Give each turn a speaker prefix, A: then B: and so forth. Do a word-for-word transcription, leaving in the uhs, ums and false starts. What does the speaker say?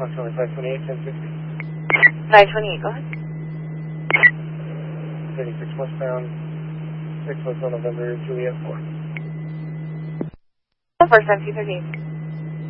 A: approximately five twenty-eight, ten sixty.
B: five twenty-eight, go ahead.
A: thirty-six westbound, six Hotel November, Juliet four.
B: First time two thirty-eight.